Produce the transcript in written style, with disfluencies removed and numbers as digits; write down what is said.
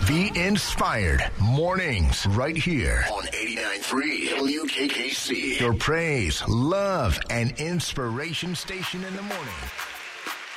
Be inspired. Mornings right here on 89.3 WKKC. Your praise, love, and inspiration station in the morning.